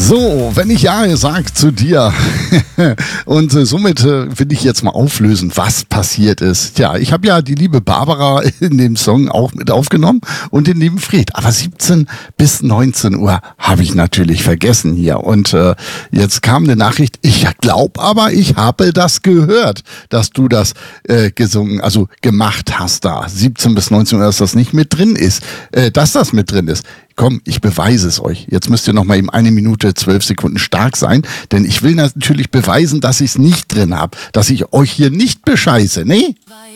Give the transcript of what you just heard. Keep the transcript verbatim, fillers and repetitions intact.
So, wenn ich Ja sage zu dir und äh, somit äh, will ich jetzt mal auflösen, was passiert ist. Tja, ich habe ja die liebe Barbara in dem Song auch mit aufgenommen und den lieben Fred. Aber siebzehn bis neunzehn Uhr habe ich natürlich vergessen hier. Und äh, jetzt kam eine Nachricht, ich glaube aber, ich habe das gehört, dass du das äh, gesungen, also gemacht hast da. siebzehn bis neunzehn Uhr, dass das nicht mit drin ist, äh, dass das mit drin ist. Komm, ich beweise es euch. Jetzt müsst ihr noch mal eben eine Minute, zwölf Sekunden stark sein, denn ich will natürlich beweisen, dass ich es nicht drin habe, dass ich euch hier nicht bescheiße, ne?